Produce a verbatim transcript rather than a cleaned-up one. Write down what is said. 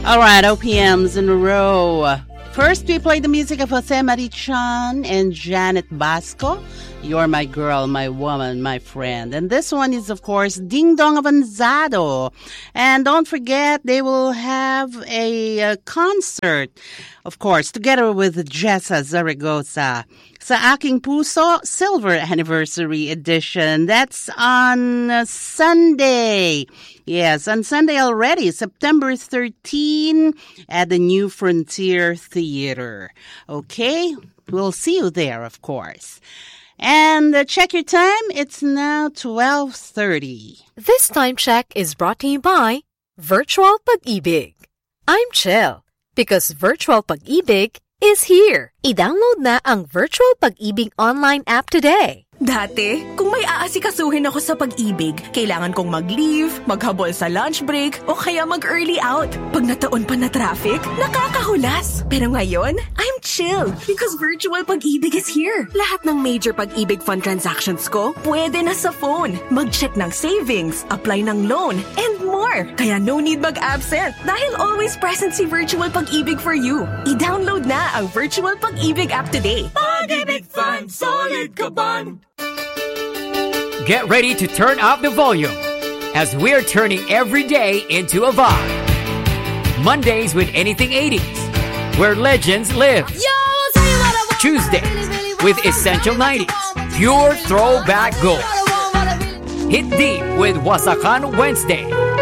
All right, O P Ms in a row. First, we played the music of Jose Marichan and Janet Basco. You're my girl, my woman, my friend. And this one is, of course, Ding Dong Avanzado. And don't forget, they will have a, a concert, of course, together with Jessa Zaragoza. Sa Aking Puso, Silver Anniversary Edition. That's on uh, Sunday. Yes, on Sunday already, September thirteenth at the New Frontier Theater. Okay? We'll see you there, of course. And uh, check your time. It's now twelve thirty. This time check is brought to you by Virtual Pag-ibig. I'm Chell because Virtual Pag-ibig is here. I-download na ang Virtual Pag-ibig online app today. Dati, kung may aasikasuhin ako sa pag-ibig, kailangan kong mag-leave, maghabol sa lunch break, o kaya mag-early out. Pag nataon pa na traffic, nakakahulas. Pero ngayon, I'm chill because Virtual Pag-ibig is here. Lahat ng major Pag-ibig fund transactions ko, pwede na sa phone. Mag-check ng savings, apply ng loan, and more. Kaya no need mag-absent dahil always present si Virtual Pag-ibig for you. I-download na ang Virtual Pag-ibig app today. Pag-ibig Fund, solid ka band! Get ready to turn up the volume as we're turning every day into a vibe. Mondays with Anything eighties, where legends live. Yo, tell you what I want. Tuesdays with Essential nineties, pure throwback gold. Hit deep with Wasakan Wednesday.